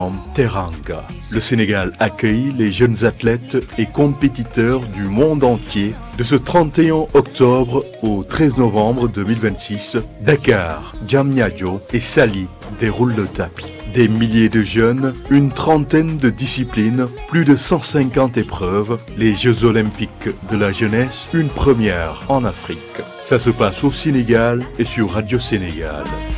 Teranga. Le Sénégal accueille les jeunes athlètes et compétiteurs du monde entier de ce 31 octobre au 13 novembre 2026. Dakar, Diamniadio et Saly déroulent le tapis. Des milliers de jeunes, une trentaine de disciplines, plus de 150 épreuves, les Jeux olympiques de la jeunesse, une première en Afrique. Ça se passe au Sénégal et sur Radio Sénégal.